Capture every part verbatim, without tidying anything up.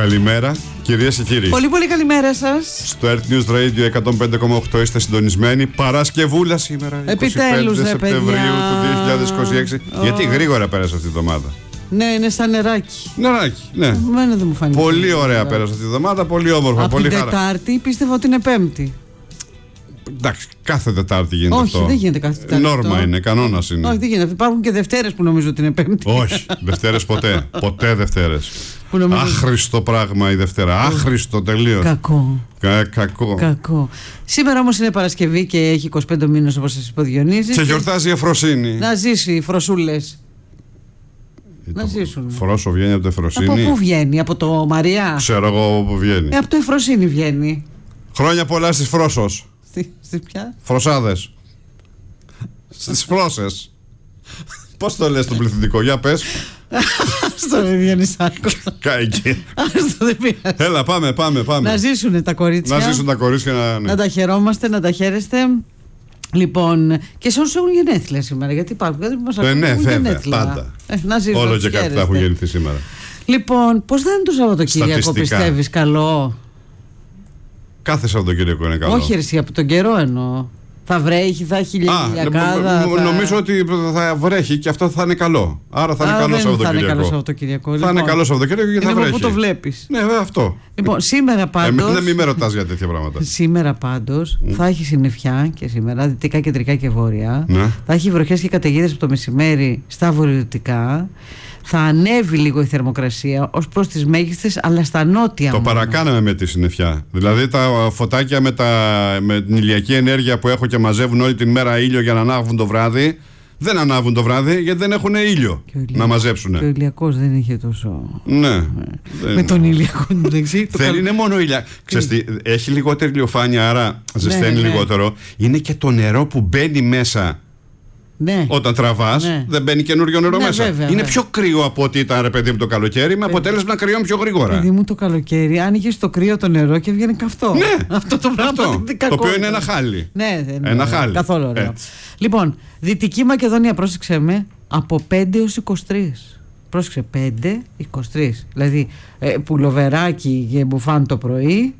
Καλημέρα, κυρίες και κύριοι. Πολύ πολύ καλημέρα σας. Στο Earth News Radio εκατόν πέντε κόμμα οκτώ είστε συντονισμένοι. Παρασκευούλα σήμερα, Επιτέλους, είκοσι πέντε Σεπτεμβρίου του δύο χιλιάδες είκοσι έξι. Oh. Γιατί γρήγορα πέρασε αυτή τη εβδομάδα. Ναι, είναι σαν νεράκι. Νεράκι, ναι. Εμένα δεν μου φάνηκε. Πολύ ωραία πέρασε αυτή τη εβδομάδα, πολύ όμορφα, Από πολύ την χαρά. Τετάρτη πίστευα ότι είναι Πέμπτη. Εντάξει, κάθε Τετάρτη γίνεται Όχι, αυτό. Όχι, δεν γίνεται κάθε Τετάρτη. Νόρμα αυτό. είναι, κανόνας είναι. Όχι, δεν γίνεται. Υπάρχουν και Δευτέρες που νομίζω ότι είναι Πέμπτη. Όχι, Δευτέρες ποτέ. Ποτέ Δευτέρες. Νομίζω... Άχρηστο πράγμα η Δευτέρα. Άχρηστο τελείως. Κακό. Κα, κακό. Κακό. Σήμερα όμως είναι Παρασκευή και έχει είκοσι πέντε μήνες, όπως σας είπε ο Διονύσης. Και γιορτάζει η Εφροσύνη. Να ζήσει οι φροσούλες. Να ζήσουν. Φρόσο βγαίνει από το Εφροσύνη. Από πού βγαίνει, από το Μαριά. Ξέρω εγώ από πού βγαίνει. Ε, από το Εφροσύνη βγαίνει. Χρόνια πολλά στις Φρόσος. Στη, στη ποια? Φροσάδες. Στις Φρόσες. Πώς το λες το πληθυντικό, για πες. Στο Διονυσάκο. Καίκη. Αυτό δεν πειράζει. Έλα, πάμε, πάμε, πάμε. Να ζήσουν τα κορίτσια. Να ζήσουν τα κορίτσια. Να, ναι. Να τα χαιρόμαστε, να τα χαίρεστε. Λοιπόν, και σε όσους έχουν γενέθλια σήμερα, γιατί υπάρχουν κάτι που μας ε, ναι, έχουν βέβαια, γενέθλια. πάντα. Ε, να ζήσουν, όλο να και κάτι θα έχουν γεννηθεί σήμερα. Λοιπόν, πώς θα είναι το Σαββατοκύριακο, πιστεύεις, καλό? Κάθε Σαββατοκύριακο είναι καλό. Όχι, εσύ, από τον καιρό εννοώ. Θα βρέχει, θα έχει ηλιακάδα. Θα... Νομίζω ότι θα βρέχει και αυτό θα είναι καλό. Άρα θα είναι καλό Σαββατοκύριακο. Θα είναι καλό Σαββατοκύριακο. Θα λοιπόν. είναι καλό Σαββατοκύριακο και θα είναι βρέχει. Πού το βλέπεις. Ναι, βέβαια αυτό. Λοιπόν, σήμερα πάντως. Εμένα μην με ρωτάς για τέτοια πράγματα. Σήμερα πάντως mm. θα έχει συννεφιά και σήμερα, δυτικά, κεντρικά και βόρεια. Ναι. Θα έχει βροχές και καταιγίδες από το μεσημέρι στα βορειοδυτικά. Θα ανέβει λίγο η θερμοκρασία ως προς τις μέγιστες, αλλά στα νότια. Το μόνο. παρακάναμε με τη συννεφιά. Δηλαδή τα φωτάκια με, τα, με την ηλιακή ενέργεια που έχω και μαζεύουν όλη την μέρα ήλιο για να ανάβουν το βράδυ, δεν ανάβουν το βράδυ γιατί δεν έχουν ήλιο να μαζέψουν. Και ο ηλιακός δεν είχε τόσο. Ναι. Με δεν... τον ηλιακό του δεξί. Δεν είναι μόνο ηλιακό. Έχει λιγότερη ηλιοφάνεια, άρα ζεσταίνει ναι, λιγότερο. Ναι. Είναι και το νερό που μπαίνει μέσα. Ναι. Όταν τραβάς, ναι. δεν μπαίνει καινούριο νερό ναι, μέσα. Βέβαια, είναι βέβαια. πιο κρύο από ό,τι ήταν, ρε παιδί μου, το καλοκαίρι, με αποτέλεσμα να κρυώνει πιο γρήγορα. Παιδί μου, το καλοκαίρι άνοιγε στο κρύο το νερό και βγαίνει καυτό. Ναι, αυτό το πράγμα. Αυτό, το οποίο είναι ένα χάλι. Ναι, δεν ένα χάλι. Καθόλου ωραίο. Λοιπόν, Δυτική Μακεδονία, πρόσεξε με, από πέντε έως είκοσι τρία. Πρόσεξε, πέντε είκοσι τρία. Δηλαδή, ε, πουλοβεράκι και μπουφάν το πρωί.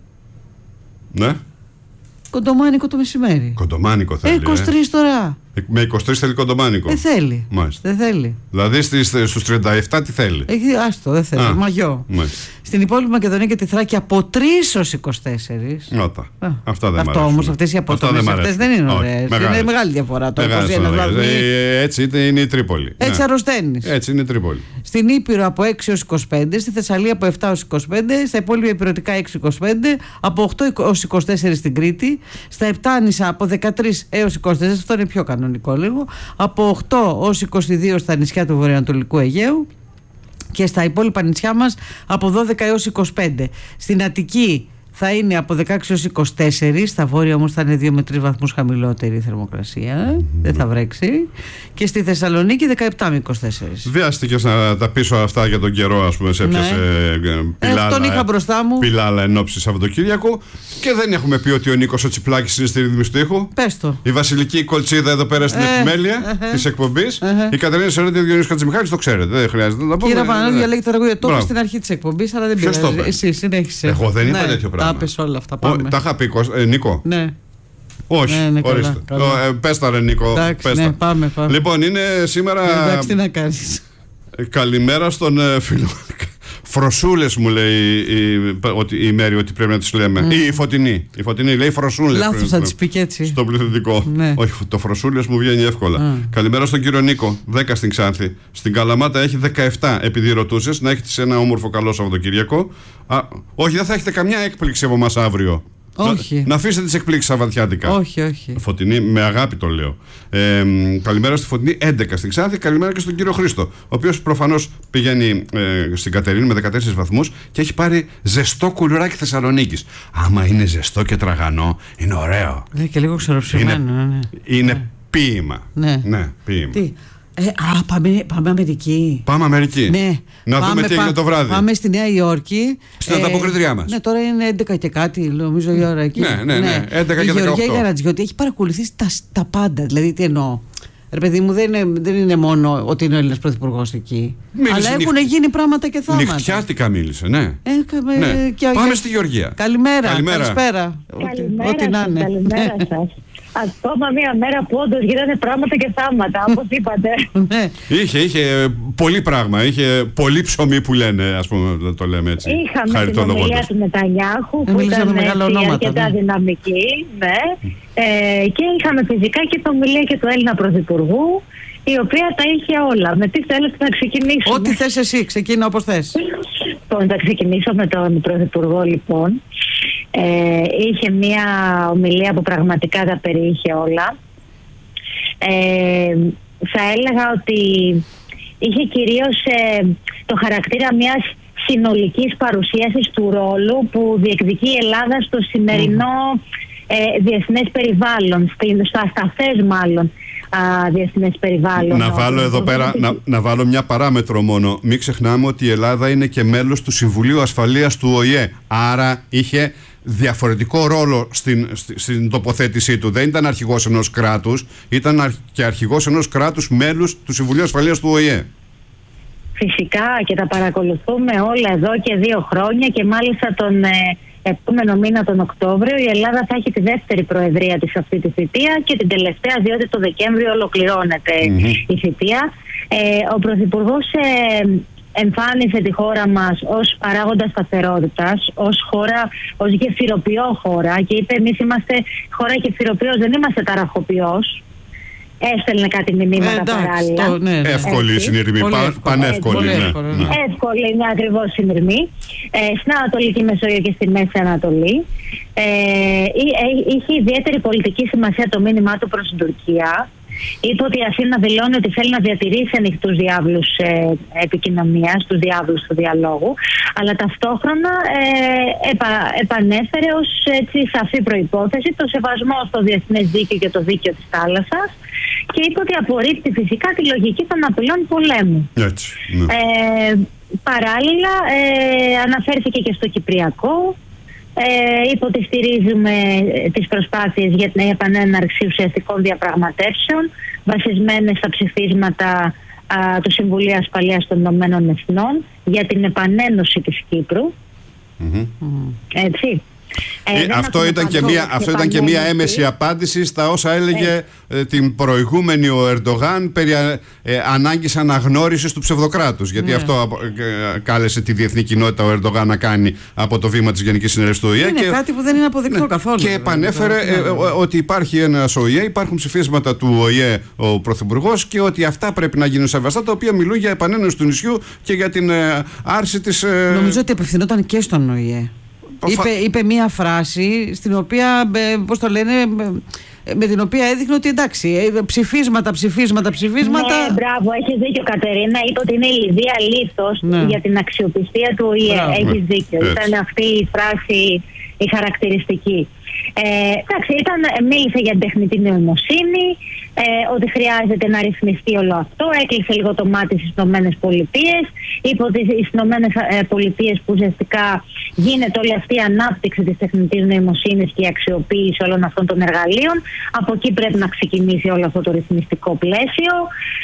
Ναι. Κοντομάνικο το μεσημέρι. Κοντομάνικο θέλει. Ε, είκοσι τρία ε. τώρα. Με είκοσι τρία θέλει κοντομάνικο. Δεν θέλει. Μάλιστα. Δεν θέλει. Δηλαδή στους τριάντα επτά τι θέλει. Έχει, άστο, δεν θέλει. Α, μαγιό. Μάλιστα. Στην υπόλοιπη Μακεδονία και τη Θράκη από τρία έως είκοσι τέσσερα. Νότα. Αυτά δεν Αυτό όμως, αυτές οι αποστολές αυτές δεν είναι ωραίες. Είναι μεγάλη διαφορά. Το είκοσι ένα βαθμοί. Έτσι είναι η Τρίπολη. Έτσι αρρωσταίνεις. Έτσι είναι η Τρίπολη. Στην Ήπειρο από έξι έως είκοσι πέντε. Στη Θεσσαλία από επτά έως είκοσι πέντε. Στα υπόλοιπα υπηρετικά έξι έως είκοσι πέντε. Από οκτώ έως είκοσι τέσσερα στην Κρήτη. Στα Επτάνησα από δεκατρία έως είκοσι τέσσερα. Αυτό είναι πιο κανονικό λίγο. Από οκτώ έως είκοσι δύο στα νησιά του βορειοανατολικού Αιγαίου και στα υπόλοιπα νησιά μας από δώδεκα έως είκοσι πέντε. Στην Αττική θα είναι από δεκαέξι έως είκοσι τέσσερα, στα βόρεια όμως θα είναι δύο με τρεις βαθμούς χαμηλότερη η θερμοκρασία, mm. δεν θα βρέξει. Και στη Θεσσαλονίκη δεκαεπτά με είκοσι τέσσερα. Βιάστηκες να τα πεις αυτά για τον καιρό, ας πούμε, σε έπιασε ναι. πιλάλα, ε, τον είχα μπροστά μου. Πιλάλα εν ώψη Σαββατοκύριακο και δεν έχουμε πει ότι ο Νίκος ο Τσιπλάκης είναι στη ρύθμιση του ήχου. Πες το. Η Βασιλική Κολτσίδα εδώ πέρα στην ε, επιμέλεια ε, της εκπομπής. Ε, ε. Η Κατερίνα Σερέτη, ο Διονύσης Χατζημιχάλης, το ξέρετε, δεν χρειάζεται να το πούμε. Κύριε Παναγιώτη, διαλέγετε το εγώ το είπα στην αρχή της εκπομπής, αλλά δεν πειράζει. Εσύ συνέχισε. Εγώ δεν είπα τέτοιο πράγμα. Όλα αυτά, πάμε. Ο, τα είχα πει, ε, Νίκο. Ναι. Όχι, ναι, ναι, ορίστε. Καλά, καλά. Ε, πες τα ρε Νίκο. Εντάξει, πες ναι, τα. πάμε, πάμε. Λοιπόν, είναι σήμερα... Ε, εντάξει, τι να κάνεις. Καλημέρα στον ε, φίλο. Φροσούλες μου λέει η, η, η Μέρη ότι πρέπει να τις λέμε. Mm. Ή η Φωτεινή. Η Φωτεινή λέει φροσούλες. Λάθος θα τις πει και έτσι. Στο πληθυντικό. Ναι. Όχι, το φροσούλες μου βγαίνει εύκολα. Mm. Καλημέρα στον κύριο Νίκο. δέκα στην Ξάνθη. Στην Καλαμάτα έχει δεκαεπτά επειδή ρωτούσες. Να έχετε ένα όμορφο καλό Σαββατοκύριακο. Α, όχι, δεν θα έχετε καμιά έκπληξη από μας αύριο. Όχι. Να, να αφήσετε τις εκπλήξεις σαββατιάτικα. Όχι, όχι. Φωτεινή, με αγάπη το λέω. Ε, καλημέρα στη Φωτεινή, έντεκα στην Ξάνθη. Καλημέρα και στον κύριο Χρήστο, ο οποίος προφανώς πηγαίνει ε, στην Κατερίνη με δεκατέσσερις βαθμούς και έχει πάρει ζεστό κουλουράκι Θεσσαλονίκης. Άμα είναι ζεστό και τραγανό, είναι ωραίο. Ναι, και λίγο ξεροψημένο. Είναι, ναι. είναι ναι. ποίημα. Ναι, ναι ποίημα. Τι. Ε, α, πάμε, πάμε Αμερική. Πάμε Αμερική. Ναι. Να πάμε, δούμε τι έγινε το βράδυ. Πάμε στη Νέα Υόρκη. Στην ε, ανταποκριτριά μας. Ναι, τώρα είναι έντεκα και κάτι, νομίζω η ώρα εκεί. Ναι, ναι, ναι. έντεκα και η δεκαοκτώ. Γεωργία Γαρατζιώτη έχει παρακολουθήσει τα, τα πάντα. Δηλαδή, τι εννοώ. Ρε παιδί μου, δεν είναι, δεν είναι μόνο ότι είναι ο Έλληνας πρωθυπουργός εκεί. Μίλησε αλλά έχουν νυχ... γίνει πράγματα και θάματα. Νυχτιάτικα μίλησε, ναι. Ε, κα... ναι. Και... Πάμε στη Γεωργία. Καλημέρα. Καλημέρα. Καλησπέρα. Καλημέρα ό,τι να είναι. Καλημέρα σας. Ακόμα μία μέρα που όντως γίνανε πράγματα και θάματα, όπως είπατε. Ναι. Είχε, είχε πολύ πράγμα. Είχε πολύ ψωμί που λένε, ας πούμε, το λέμε έτσι. Είχαμε την ομιλία του Νετανιάχου που ήταν αρκετά ναι. δυναμική. Ναι. Ε, και είχαμε φυσικά και την ομιλία και του Έλληνα Πρωθυπουργού, η οποία τα είχε όλα. Με τι θέλετε να ξεκινήσουμε? Ό,τι θες εσύ, ξεκίνα όπως θες. Λοιπόν, θα ξεκινήσω με τον Πρωθυπουργό, λοιπόν. Ε, είχε μια ομιλία που πραγματικά τα περιείχε όλα. Ε, θα έλεγα ότι είχε κυρίως ε, το χαρακτήρα μιας συνολικής παρουσίασης του ρόλου που διεκδικεί η Ελλάδα στο σημερινό ε, διεθνές περιβάλλον, στο ασταθές μάλλον α, διεθνές περιβάλλον. Να βάλω εδώ πέρα, να, να βάλω μια παράμετρο μόνο. Μην ξεχνάμε ότι η Ελλάδα είναι και μέλος του Συμβουλίου Ασφαλείας του Ο Η Ε. Άρα είχε διαφορετικό ρόλο στην, στην τοποθέτησή του. Δεν ήταν αρχηγός ενός κράτους, ήταν και αρχηγός ενός κράτους μέλους του Συμβουλίου Ασφαλείας του Ο Η Ε. Φυσικά και τα παρακολουθούμε όλα εδώ και δύο χρόνια και μάλιστα τον ε, επόμενο μήνα τον Οκτώβριο η Ελλάδα θα έχει τη δεύτερη προεδρία της αυτή τη θητεία και την τελευταία διότι το Δεκέμβριο ολοκληρώνεται mm-hmm. η θητεία. Ε, ο Πρωθυπουργός ε, εμφάνισε τη χώρα μας ως παράγοντα σταθερότητας, ως χώρα, ως γεφυροποιό χώρα και είπε εμείς είμαστε χώρα γεφυροποιός, δεν είμαστε ταραχοποιός. Έστελνε κάτι μηνύματα ε, παράλληλα. Το, ναι, ναι. Εύκολη συνειρμή, πανεύκολη. Ναι. Ναι. Εύκολη είναι ακριβώς συνειρμή. Ε, στην Ανατολική Μεσόγειο και στη Μέση Ανατολή. Ε, είχε ιδιαίτερη πολιτική σημασία το μήνυμά του προς την Τουρκία. Είπε ότι η Αθήνα δηλώνει ότι θέλει να διατηρήσει ανοιχτούς διάβλους ε, επικοινωνίας, τους διάβλους του διαλόγου, αλλά ταυτόχρονα ε, επα, επανέφερε ως έτσι, σαφή προϋπόθεση το σεβασμό στο διεθνές δίκαιο και το δίκαιο της θάλασσας και είπε ότι απορρίπτει φυσικά τη λογική των απειλών πολέμου. Έτσι, ναι. ε, παράλληλα ε, αναφέρθηκε και στο Κυπριακό. Ε, είπε ότι στηρίζουμε τις προσπάθειες για την επανέναρξη ουσιαστικών διαπραγματεύσεων βασισμένες στα ψηφίσματα α, του Συμβουλίου Ασφαλείας των Ηνωμένων Εθνών για την επανένωση της Κύπρου. Mm-hmm. Έτσι. Ε, ε, αυτό ήταν, και μια, αυτό ήταν και μια έμεση απάντηση στα όσα έλεγε ε, την προηγούμενη ο Ερντογάν περί ε, ανάγκης αναγνώρισης του ψευδοκράτους. Γιατί ναι. αυτό ε, κάλεσε τη διεθνή κοινότητα ο Ερντογάν να κάνει από το βήμα της Γενικής Συνέλευσης του Ο Η Ε. Είναι και, κάτι που δεν είναι αποδεικτό ναι, καθόλου. Και επανέφερε ε, ε, ότι υπάρχει ένας Ο Η Ε, υπάρχουν ψηφίσματα του Ο Η Ε ο Πρωθυπουργός και ότι αυτά πρέπει να γίνουν σεβαστά, τα οποία μιλούν για επανένωση του νησιού και για την ε, άρση της. Ε... Νομίζω ότι απευθυνόταν και στον Ο Η Ε. Είπε, είπε μία φράση στην οποία, πώς το λένε, με την οποία έδειχνε ότι εντάξει, ψηφίσματα, ψηφίσματα, ψηφίσματα. Ναι, μπράβο, έχεις δίκιο Κατερίνα. Είπε ότι είναι η Λιδία λίθος ναι. για την αξιοπιστία του Ο Η Ε. Έχεις δίκιο. Έτσι. Ήταν αυτή η φράση η χαρακτηριστική. Ε, εντάξει, ήταν, μίλησε για την τεχνητή νοημοσύνη, ε, ότι χρειάζεται να ρυθμιστεί όλο αυτό. Έκλεισε λίγο το μάτι στις Ηνωμένες Πολιτείες. Είπε ότι στις Ηνωμένες Πολιτείες που ουσιαστικά γίνεται όλη αυτή η ανάπτυξη της τεχνητής νοημοσύνης και η αξιοποίηση όλων αυτών των εργαλείων. Από εκεί πρέπει να ξεκινήσει όλο αυτό το ρυθμιστικό πλαίσιο.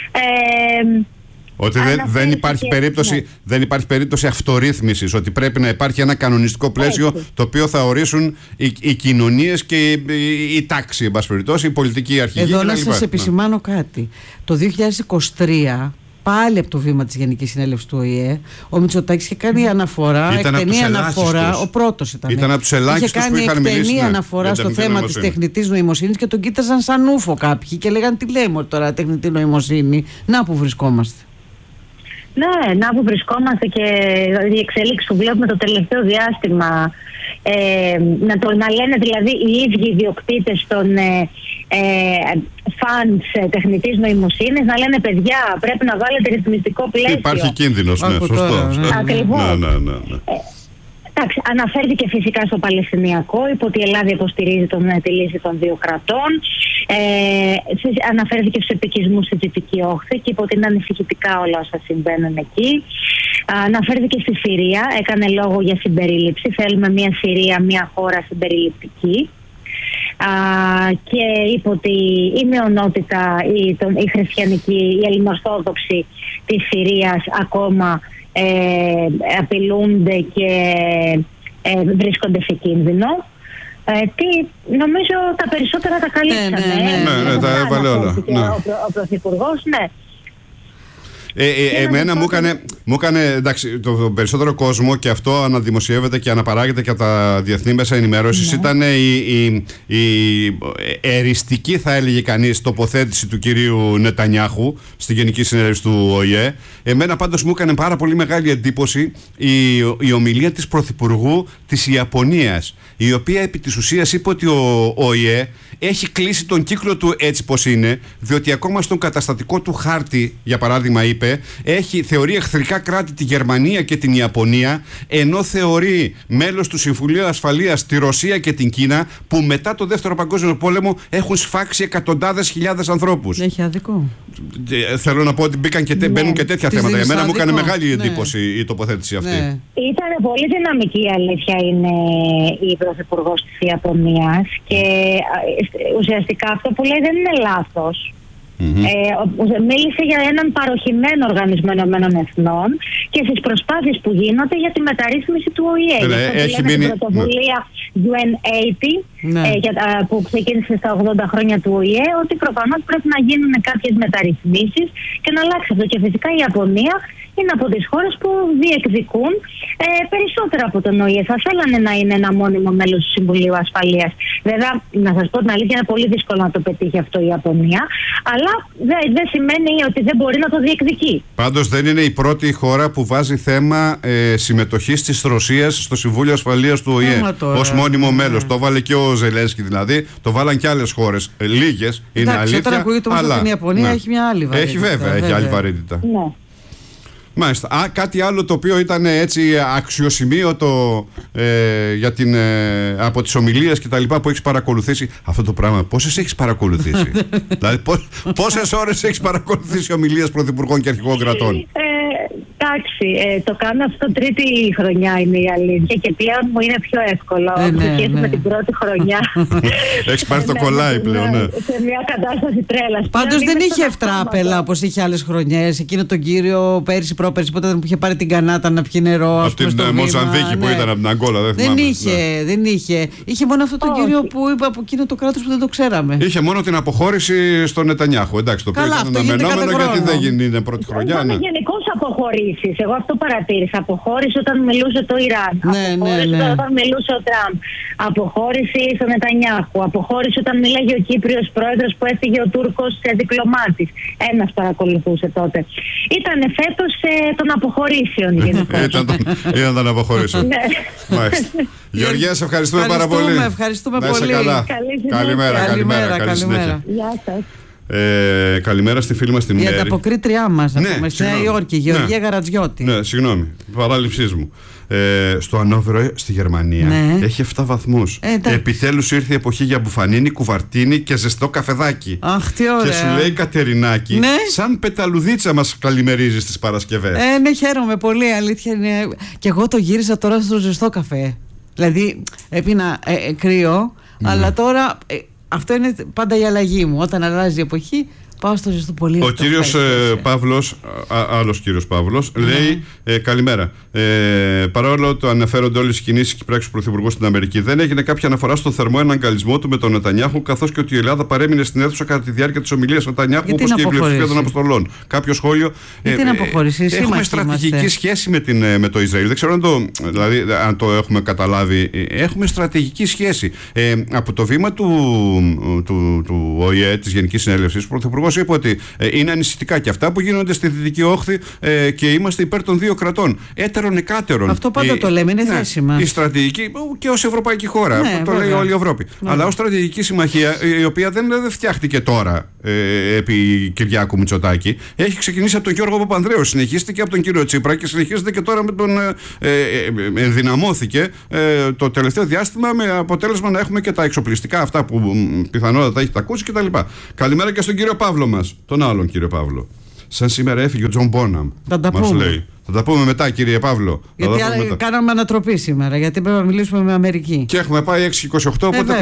Ε, Ότι δεν, δεν, υπάρχει περίπτωση, ναι. δεν υπάρχει περίπτωση αυτορύθμισης, ότι πρέπει να υπάρχει ένα κανονιστικό πλαίσιο Έτσι. το οποίο θα ορίσουν οι, οι κοινωνίες και η, η, η τάξη, εν πάση περιπτώσει, η πολιτική αρχηγή. Εδώ να σας επισημάνω ναι. κάτι. Το δύο χιλιάδες είκοσι τρία, πάλι από το βήμα της Γενικής Συνέλευσης του Ο Η Ε, ο Μητσοτάκης είχε κάνει αναφορά, εκτενή αναφορά, ο πρώτος ήταν. Ήταν από τους ελάχιστους που είχαν μιλήσει. Είχε κάνει εκτενή αναφορά στο θέμα της τεχνητής νοημοσύνης και τον κοίταζαν σαν ούφο κάποιοι και λέγανε τι λέμε τώρα τεχνητή νοημοσύνη, να που βρισκόμαστε. Ναι, να που βρισκόμαστε και η εξέλιξη που βλέπουμε το τελευταίο διάστημα. Ε, να, το, να λένε δηλαδή οι ίδιοι ιδιοκτήτες των ε, ε, φαντς τεχνητής νοημοσύνης, να λένε παιδιά πρέπει να βάλετε ρυθμιστικό πλαίσιο. Υπάρχει κίνδυνος, ναι, σωστό. Ακριβώς. Ναι, ναι, ναι, ναι. Ε, εντάξει, αναφέρθηκε φυσικά στο Παλαιστινιακό, είπε ότι η Ελλάδα υποστηρίζει τον, τη λύση των δύο κρατών. Ε, αναφέρθηκε στους επικισμούς στη Δυτική Όχθη και είπε ότι είναι ανησυχητικά όλα όσα συμβαίνουν εκεί. Αναφέρθηκε στη Συρία, έκανε λόγο για συμπερίληψη. Θέλουμε μια Συρία, μια χώρα συμπεριληπτική. και είπε ότι η μειονότητα, η, το, η χριστιανική, η ελληνοορθόδοξη της Συρίας ακόμα ε, απειλούνται και ε, βρίσκονται σε κίνδυνο. Ε, τι, νομίζω τα περισσότερα τα καλύψαμε. Ναι, ναι, ναι, ναι, ναι, τα έβαλε όλα. Ναι. Ο, ο Πρωθυπουργός, ναι. Ε, ε, εμένα μου έκανε, μου έκανε εντάξει, το, το περισσότερο κόσμο, και αυτό αναδημοσιεύεται και αναπαράγεται και από τα διεθνή μέσα ενημέρωσης, ναι. Ήταν η, η, η εριστική, θα έλεγε κανείς, τοποθέτηση του κυρίου Νετανιάχου στη Γενική Συνέλευση του Ο Η Ε. Εμένα πάντως μου έκανε πάρα πολύ μεγάλη εντύπωση η, η ομιλία της Πρωθυπουργού της Ιαπωνίας, η οποία επί της ουσίας είπε ότι ο Ο Η Ε έχει κλείσει τον κύκλο του έτσι πως είναι, διότι ακόμα στον καταστατικό του χάρτη, για παράδειγμα, είπε, έχει, θεωρεί εχθρικά κράτη τη Γερμανία και την Ιαπωνία, ενώ θεωρεί μέλος του Συμβουλίου Ασφαλείας τη Ρωσία και την Κίνα, που μετά το Δεύτερο Παγκόσμιο Πόλεμο έχουν σφάξει εκατοντάδες χιλιάδες ανθρώπους. Έχει αδικό. Ε, θέλω να πω ότι μπήκαν και, ναι. μπαίνουν και τέτοια θέματα. Για μένα μου έκανε μεγάλη εντύπωση, ναι. η τοποθέτηση αυτή. Ναι. Ήταν πολύ δυναμική, η αλήθεια είναι, η Πρωθυπουργός της Ιαπωνίας, και ουσιαστικά αυτό που λέει δεν είναι λάθος. Mm-hmm. Ε, μίλησε για έναν παροχημένο οργανισμό Ηνωμένων Εθνών και στις προσπάθειες που γίνονται για τη μεταρρύθμιση του Ο Η Ε. Ε, έχει μείνει την πρωτοβουλία ναι. γιου εν ογδόντα, ναι. ε, για, α, που ξεκίνησε στα ογδόντα χρόνια του Ο Η Ε, ότι προφανώς πρέπει να γίνουν κάποιες μεταρρυθμίσεις και να αλλάξει αυτό. Και φυσικά η Ιαπωνία είναι από τις χώρες που διεκδικούν ε, περισσότερα από τον Ο Η Ε. Θα θέλανε να είναι ένα μόνιμο μέλος του Συμβουλίου Ασφαλείας. Βέβαια, να σας πω την αλήθεια, είναι πολύ δύσκολο να το πετύχει αυτό η Ιαπωνία, αλλά δεν δε σημαίνει ότι δεν μπορεί να το διεκδικεί. Πάντως δεν είναι η πρώτη χώρα που βάζει θέμα ε, συμμετοχής της Ρωσίας στο Συμβούλιο Ασφαλείας του Ο Η Ε ως μόνιμο μέλος. Το βάλε και ο Ζελένσκι, δηλαδή, το βάλαν και άλλες χώρες. Ε, λίγες, είναι εντάξει, αλήθεια. Όταν ακούγεται όμως ότι η Ιαπωνία ναι. έχει μια άλλη βαρύτητα. Έχει βέβαια, βέβαια. έχει άλλη βαρύτητα. Ναι. Μάλιστα. Α, κάτι άλλο το οποίο ήταν έτσι αξιοσημείωτο ε, για την, ε, από τις ομιλίες και τα λοιπά που έχεις παρακολουθήσει. Αυτό το πράγμα πόσες έχεις παρακολουθήσει? Δηλαδή πώς, πόσες ώρες έχεις παρακολουθήσει ομιλίες πρωθυπουργών και αρχηγών κρατών? Ε, εντάξει, ε, το κάνω αυτό τρίτη χρονιά είναι η αλήθεια, και πλέον μου είναι πιο εύκολο ε, ναι, ναι, ναι. με την πρώτη χρονιά. Έχεις πάρει το κολλάι πλέον, ναι. Σε μια κατάσταση τρέλας. Πάντως δεν είχε ευτράπελα όπως είχε άλλες χρονιές. Εκείνο τον κύριο πέρυσι πρόπερσι, πότε που είχε πάρει την κανάτα να πιει νερό. Από την Μοζαμβίκη που ναι. ήταν από την Αγκόλα, δεν θυμάμαι. Δεν είχε, ναι. δεν είχε. Είχε μόνο αυτό τον oh. κύριο που είπε από εκείνο το κράτος που δεν το ξέραμε. Είχε μόνο την αποχώρηση στον Νετανιάχου. Εντάξει, το οποίο ήταν αναμενόμενο γιατί δεν γίνει πρώτη χρονιά. Ναι. Γενικώς αποχωρήσεις. Εγώ αυτό παρατήρησα. Αποχώρηση όταν μιλούσε το Ιράν. Ναι, αποχώρηση ναι, ναι. όταν μιλούσε ο Τραμπ. Αποχώρηση στον Νετανιάχου. Αποχώρηση όταν μίλαγε ο Κύπριος πρόεδρος που έφυγε ο Τούρκος διπλωμάτης. Ένας παρακολουθούσε τότε. Ήταν φέτος ε, των αποχωρήσεων γενικώς. Ήταν των αποχωρήσεων. Γεωργία, σε ευχαριστούμε πάρα πολύ. Ευχαριστούμε πολύ. Καλημέρα, καλημέρα. Καλή συνέχεια. Γεια σας. Ε, καλημέρα στη φίλη μας την Μέρη. Η ανταποκρίτριά μας, να ναι, πούμε, στη Νέα Υόρκη, Γεωργία ναι. Γαρατζιώτη. Ναι, συγγνώμη, παράληψής μου. Ε, στο Ανόβερο, στη Γερμανία, ναι. έχει επτά βαθμούς. Ε, Επιτέλους ήρθε η εποχή για μπουφανίνη, κουβαρτίνη και ζεστό καφεδάκι. Αχ, τι ωραία. Και σου λέει η Κατερινάκη, ναι. σαν πεταλουδίτσα μας καλημερίζει στις Παρασκευές. Ε, ναι, χαίρομαι πολύ, αλήθεια είναι. Και εγώ το γύρισα τώρα στο ζεστό καφέ. Δηλαδή, έπινα ε, ε, κρύο, mm. αλλά τώρα. Ε, αυτό είναι πάντα η αλλαγή μου. Όταν αλλάζει η εποχή, πάω στο ζεστό πολύ. Ο κύριος ε, Παύλος, α, άλλος κύριος Παύλος, mm. λέει ε, καλημέρα. Ε, παρόλο το αναφέρονται όλες οι κινήσεις και πράξεις του Πρωθυπουργού στην Αμερική, δεν έγινε κάποια αναφορά στον θερμό εναγκαλισμό του με τον Νετανιάχου, καθώς και ότι η Ελλάδα παρέμεινε στην αίθουσα κατά τη διάρκεια της ομιλίας του Νετανιάχου, όπως και η πλειοψηφία των αποστολών. Κάποιο σχόλιο. Ε, την αποχώρηση, ε, έχουμε στρατηγική είμαστε. σχέση με, την, με το Ισραήλ. Δεν ξέρω αν το, δηλαδή, αν το έχουμε καταλάβει. Έχουμε στρατηγική σχέση. Ε, από το βήμα του, του, του Ο Η Ε, της Γενικής Συνέλευσης, ο Πρωθυπουργός είπε ότι ε, είναι ανησυχητικά και αυτά που γίνονται στη Δυτική Όχθη ε, και είμαστε υπέρ των δύο κρατών. Έτερον εκάτερον. Αυτό πάντα ε, το λέμε, είναι ναι, θέση μας. Η στρατηγική και ως Ευρωπαϊκή χώρα. Ναι, αυτό το βέβαια. λέει όλη η Ευρώπη. Ναι. Αλλά ως στρατηγική συμμαχία, η οποία δεν, δεν φτιάχτηκε τώρα ε, επί Κυριάκου Μητσοτάκη, έχει ξεκινήσει από τον Γιώργο Παπανδρέου, συνεχίστηκε από τον κύριο Τσίπρα και συνεχίζεται και τώρα με τον. Ε, ε, ε, ενδυναμώθηκε ε, το τελευταίο διάστημα με αποτέλεσμα να έχουμε και τα εξοπλιστικά αυτά που πιθανότατα έχετε ακούσει κτλ. Καλημέρα και στον κύριο Παύλο μας, τον άλλον κύριο Παύλο. Σαν σήμερα έφυγε ο Τζον Μπόναμ. Μας λέει. Θα τα πούμε μετά, κύριε Παύλο. Γιατί κάναμε ανατροπή σήμερα, γιατί πρέπει να μιλήσουμε με Αμερική. Και έχουμε πάει έξι και είκοσι οκτώ, οπότε